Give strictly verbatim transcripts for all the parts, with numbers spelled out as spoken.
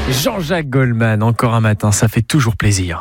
Jean-Jacques Goldman, encore un matin, ça fait toujours plaisir.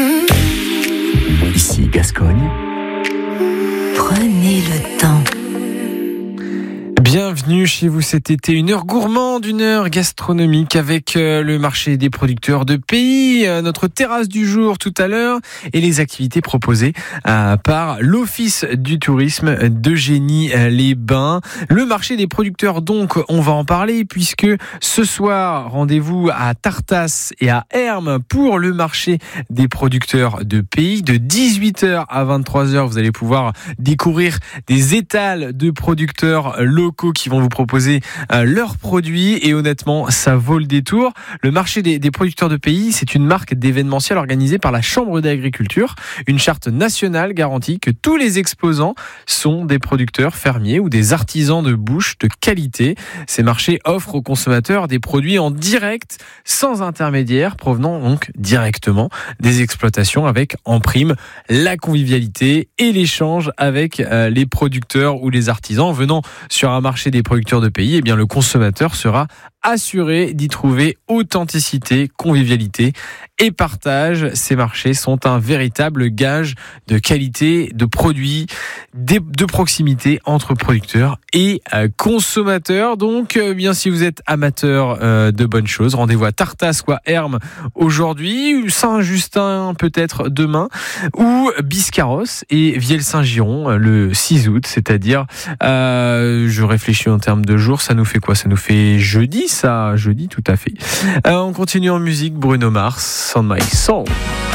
Ici Gascogne. Prenez le temps. Bienvenue chez vous cet été, une heure gourmande, une heure gastronomique avec euh, le marché des producteurs de pays, euh, notre terrasse du jour tout à l'heure et les activités proposées euh, par l'Office du tourisme d'Eugénie-les-Bains. Le marché des producteurs donc, on va en parler puisque ce soir, rendez-vous à Tartas et à Hermes pour le marché des producteurs de pays. De dix-huit heures à vingt-trois heures, vous allez pouvoir découvrir des étals de producteurs locaux qui vont vous proposer euh, leurs produits et honnêtement ça vaut le détour. Le marché des, des producteurs de pays, c'est une marque d'événementiel organisée par la Chambre d'agriculture, une charte nationale garantit que tous les exposants sont des producteurs fermiers ou des artisans de bouche de qualité. Ces marchés offrent aux consommateurs des produits en direct, sans intermédiaire, provenant donc directement des exploitations avec en prime la convivialité et l'échange avec euh, les producteurs ou les artisans venant sur un marché des producteurs de pays. Eh bien, le consommateur sera assuré d'y trouver authenticité, convivialité et partage. Ces marchés sont un véritable gage de qualité, de produits, de proximité entre producteurs et consommateurs. Donc, bien si vous êtes amateur de bonnes choses, rendez-vous à Tartas ou à Hermes aujourd'hui, Saint-Justin peut-être demain, ou Biscarrosse et Vielle-Saint-Giron le six août, c'est-à-dire, euh, je réfléchis en termes de jours, ça nous fait quoi ? Ça nous fait jeudi, ça, jeudi tout à fait. Euh, on continue en musique, Bruno Mars, Sound My Soul.